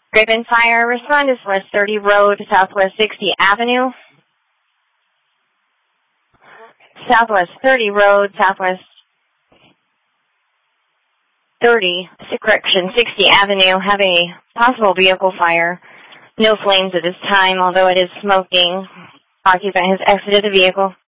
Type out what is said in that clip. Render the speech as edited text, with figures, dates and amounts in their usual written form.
Graven Fire, respond is West 30 Road, Southwest 60 Avenue. Southwest 30 Road, Southwest 60 Avenue, have a possible vehicle fire. No flames at this time, although it is smoking. Occupant has exited the vehicle.